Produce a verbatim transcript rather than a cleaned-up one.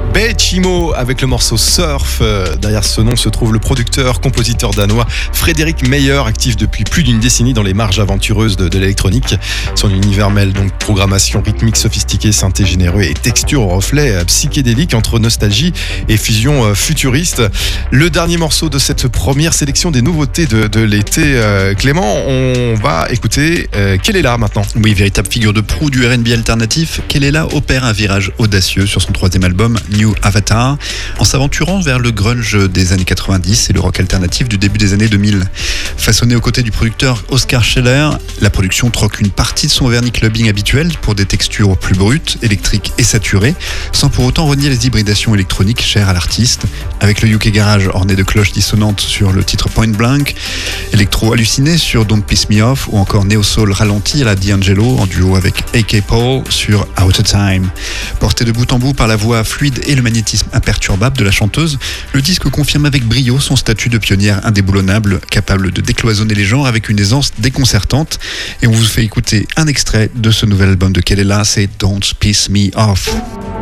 Chimo avec le morceau Surf. Derrière ce nom se trouve le producteur, compositeur danois Frédéric Meyer, actif depuis plus d'une décennie dans les marges aventureuses de, de l'électronique. Son univers mêle donc programmation rythmique sophistiquée, synthé généreux et texture au reflet psychédélique entre nostalgie et fusion futuriste. Le dernier morceau de cette première sélection des nouveautés de, de l'été, euh, Clément, on va écouter euh, Kelela maintenant. Oui, véritable figure de proue du R and B alternatif, Kelela opère un virage audacieux sur son troisième album New Avatar, en s'aventurant vers le grunge des années quatre-vingt-dix et le rock alternatif du début des années deux mille. Façonné aux côtés du producteur Oscar Scheller, la production troque une partie de son vernis clubbing habituel pour des textures plus brutes, électriques et saturées, sans pour autant renier les hybridations électroniques chères à l'artiste, avec le U K Garage orné de cloches dissonantes sur le titre Point Blank, électro halluciné sur Don't Piss Me Off ou encore Neo Soul ralenti à la D'Angelo en duo avec A K Paul sur Out of Time. Porté de bout en bout par la voix fluide et le magnétisme imperturbable de la chanteuse, le disque confirme avec brio son statut de pionnière indéboulonnable, capable de décloisonner les genres avec une aisance déconcertante. Et on vous fait écouter un extrait de ce nouvel album de Kelela, c'est Don't Piss Me Off.